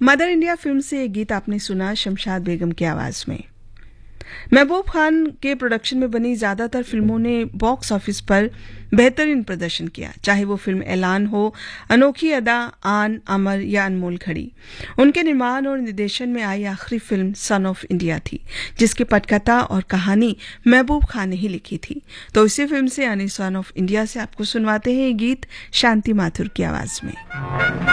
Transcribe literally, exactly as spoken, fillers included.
Mother India film से ये गीत आपने सुना शमशाद बेगम की आवाज में। महबूब खान के प्रोडक्शन में बनी ज्यादातर फिल्मों ने बॉक्स ऑफिस पर बेहतरीन प्रदर्शन किया, चाहे वो फिल्म ऐलान हो, अनोखी अदा, आन, अमर या अनमोल घड़ी। उनके निर्माण और निर्देशन में आई आखिरी फिल्म सन ऑफ इंडिया थी, जिसकी पटकथा और कहानी महबूब खान ने ही लिखी थी। तो इसी फिल्म से यानी सन ऑफ इंडिया से आपको सुनवाते हैं ये गीत शांति माथुर की आवाज में।